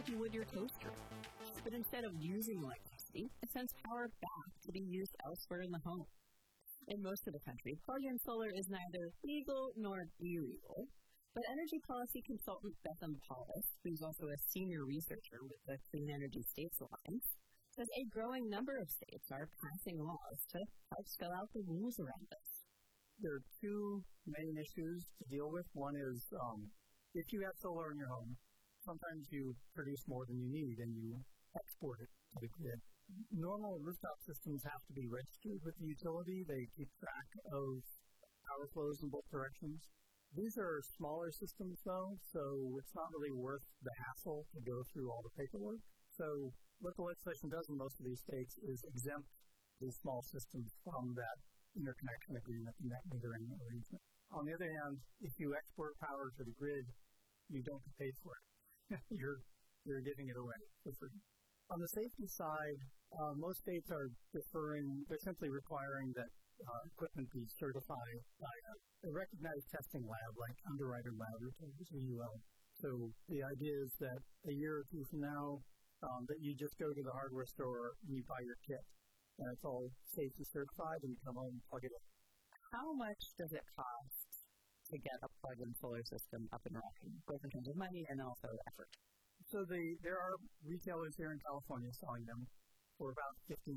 like you would your toaster. But instead of using electricity, it sends power back to be used elsewhere in the home. In most of the country, plug-in solar is neither legal nor illegal, but energy policy consultant Bethan Paulus, who's also a senior researcher with the Clean Energy States Alliance, says a growing number of states are passing laws to help spell out the rules around this. There are two main issues to deal with. One is if you have solar in your home, sometimes you produce more than you need and you export it to the grid. Normal rooftop systems have to be registered with the utility. They keep track of power flows in both directions. These are smaller systems, though, so it's not really worth the hassle to go through all the paperwork. So what the legislation does in most of these states is exempt these small systems from that interconnection agreement and that metering arrangement. On the other hand, if you export power to the grid, you don't get paid for it. You're giving it away for free. On the safety side, most states are they're simply requiring that equipment be certified by a recognized testing lab like Underwriter Laboratories, or UL. So the idea is that a year or two from now, that you just go to the hardware store and you buy your kit, and it's all safety certified, and you come home and plug it in. How much does it cost to get a plug-in solar system up and running, both in terms of money and also effort? So there are retailers here in California selling them for about $1,500.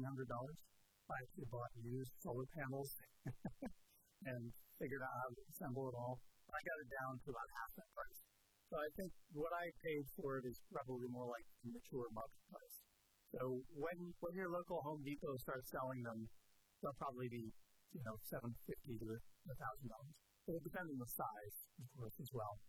I actually bought used solar panels and figured out how to assemble it all. I got it down to about half that price. So I think what I paid for it is probably more like the mature market price. So when your local Home Depot starts selling them, they'll probably be $750 to $1,000. But it depends on the size, of course, as well.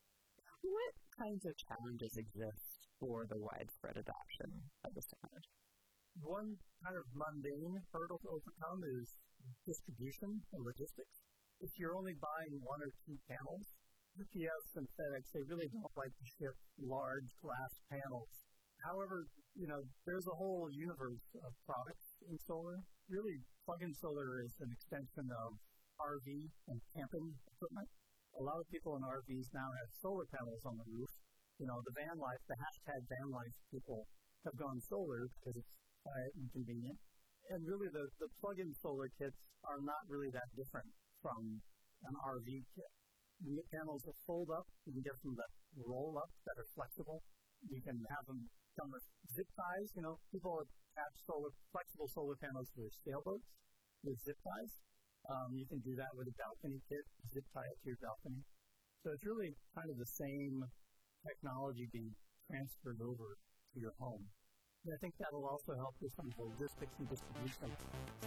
What kinds of challenges exist for the widespread adoption of this technology? One kind of mundane hurdle to overcome is distribution and logistics. If you're only buying one or two panels, UPS and FedEx, they really don't like to ship large glass panels. However, there's a whole universe of products in solar. Really, plug-in solar is an extension of RV and camping equipment. A lot of people in RVs now have solar panels on the roof. The van life, the hashtag van life people have gone solar because it's quiet and convenient. And really, the plug-in solar kits are not really that different from an RV kit. You get panels that fold up. You can get them that roll up, that are flexible. You can have them come with zip ties. People attach flexible solar panels to their sailboats with zip ties. You can do that with a balcony kit, zip tie it to your balcony. So it's really kind of the same technology being transferred over to your home. And I think that will also help with some of the logistics and distribution